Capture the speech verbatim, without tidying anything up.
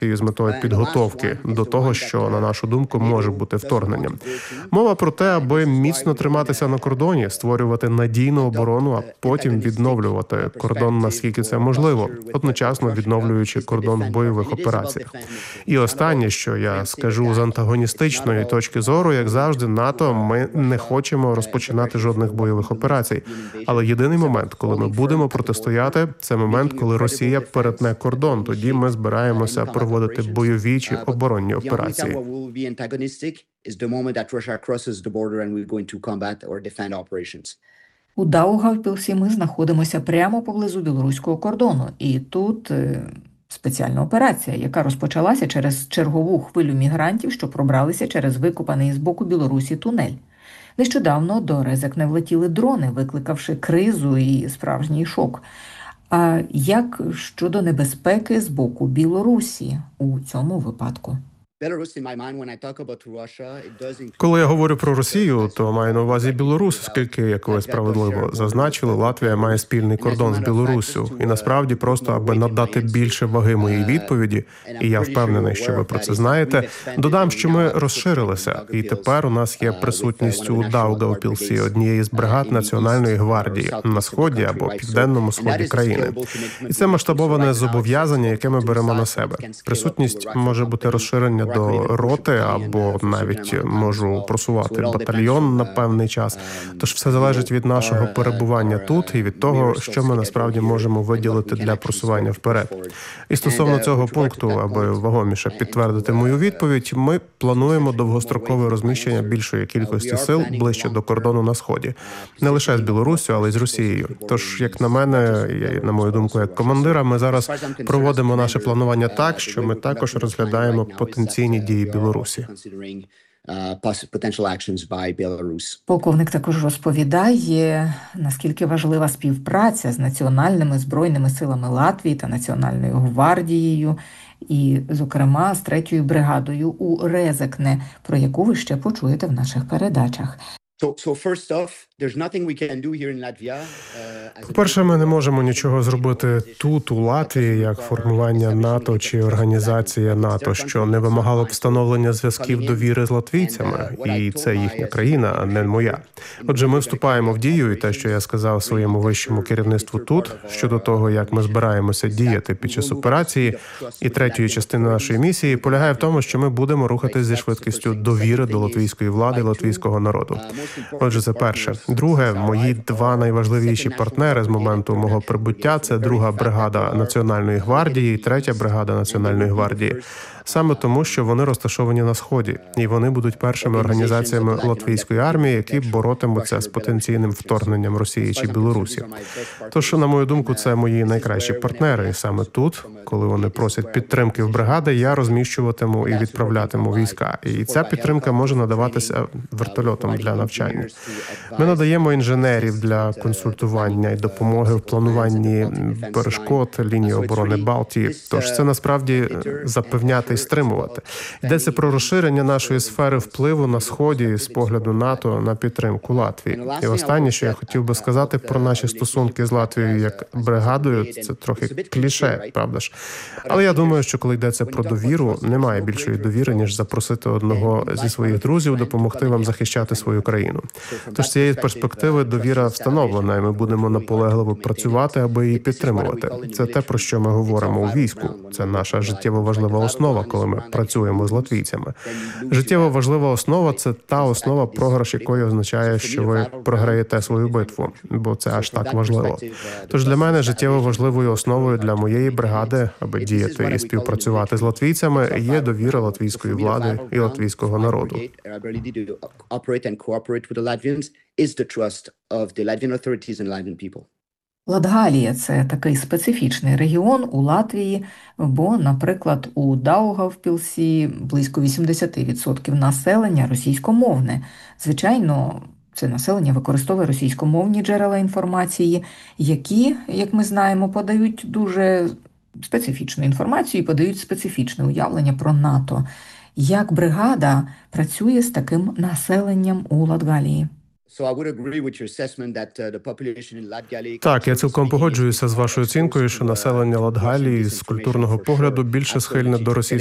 і з метою підготовки до того, що, на нашу думку, може бути вторгненням. Мова про те, аби міцно триматися на кордоні, створювати надійну оборону, а потім відновлювати кордон, наскільки це можливо, одночасно відновлюючи кордон в бойових операціях. І останнє, що я скажу з антагоністичної точки зору, як завжди, НАТО, ми не хочемо розпочинати жодних бойових операцій. Але єдиний момент, коли ми будемо протистояти, це момент, коли Росія перетне кордон. Тоді ми збираємося проводити бойові чи оборонні операції. У Даугавпілсі ми знаходимося прямо поблизу білоруського кордону. І тут е, спеціальна операція, яка розпочалася через чергову хвилю мігрантів, що пробралися через викопаний з боку Білорусі тунель. Нещодавно до Резекне влетіли дрони, викликавши кризу і справжній шок. А як щодо небезпеки з боку Білорусі у цьому випадку? Коли я говорю про Росію, то маю на увазі Білорусь, оскільки, як ви справедливо зазначили, Латвія має спільний кордон з Білоруссю. І насправді, просто аби надати більше ваги моїй відповіді, і я впевнений, що ви про це знаєте, додам, що ми розширилися. І тепер у нас є присутність у Даугавпілсі, однієї з бригад Національної гвардії, на сході або південному сході країни. І це масштабоване зобов'язання, яке ми беремо на себе. Присутність може бути розширення до роти, або навіть можу просувати батальйон на певний час. Тож все залежить від нашого перебування тут і від того, що ми насправді можемо виділити для просування вперед. І стосовно цього пункту, аби вагоміше підтвердити мою відповідь, ми плануємо довгострокове розміщення більшої кількості сил ближче до кордону на сході. Не лише з Білоруссю, але й з Росією. Тож, як на мене, і на мою думку, як командира, ми зараз проводимо наше планування так, що ми також розглядаємо потенційні дії Білорусі. Полковник також розповідає, наскільки важлива співпраця з національними збройними силами Латвії та Національною гвардією, і, зокрема, з третьою бригадою у Резекне, про яку ви ще почуєте в наших передачах. По-перше, ми не можемо нічого зробити тут, у Латвії, як формування НАТО чи організація НАТО, що не вимагало б встановлення зв'язків довіри з латвійцями, і це їхня країна, а не моя. Отже, ми вступаємо в дію, і те, що я сказав своєму вищому керівництву тут, щодо того, як ми збираємося діяти під час операції, і третьої частини нашої місії, полягає в тому, що ми будемо рухатись зі швидкістю довіри до латвійської влади, латвійського народу. Отже, це перше. Друге, мої два найважливіші партнери з моменту мого прибуття – це друга бригада Національної гвардії і третя бригада Національної гвардії. Саме тому, що вони розташовані на Сході, і вони будуть першими організаціями латвійської армії, які боротимуться з потенційним вторгненням Росії чи Білорусі. Тож, на мою думку, це мої найкращі партнери, і саме тут, коли вони просять підтримки в бригади, я розміщуватиму і відправлятиму війська. І ця підтримка може надаватися вертольотом для навчання. Ми надаємо інженерів для консультування і допомоги в плануванні перешкод, лінії оборони Балтії. Тож це насправді запевняти і стримувати. Йдеться про розширення нашої сфери впливу на Сході з погляду НАТО на підтримку Латвії. І останнє, що я хотів би сказати про наші стосунки з Латвією як бригадою, це трохи кліше, правда ж? Але я думаю, що коли йдеться про довіру, немає більшої довіри, ніж запросити одного зі своїх друзів допомогти вам захищати свою країну. Тож з цієї перспективи довіра встановлена, і ми будемо наполегливо працювати, аби її підтримувати. Це те, про що ми говоримо у війську. Це наша життєво важлива основа, коли ми працюємо з латвійцями. Життєво важлива основа – це та основа, програш якої означає, що ви програєте свою битву, бо це аж так важливо. Тож для мене життєво важливою основою для моєї бригади, аби діяти і співпрацювати з латвійцями, є довіра латвійської влади і латвійського народу. Латгалія – це такий специфічний регіон у Латвії, бо, наприклад, у Даугавпілсі близько вісімдесят відсотків населення російськомовне. Звичайно, це населення використовує російськомовні джерела інформації, які, як ми знаємо, подають дуже специфічну інформацію і подають специфічне уявлення про НАТО. Як бригада працює з таким населенням у Латгалії? Так, я цілком погоджуюся з вашою оцінкою, що населення Латгалії з культурного погляду більше схильне до російської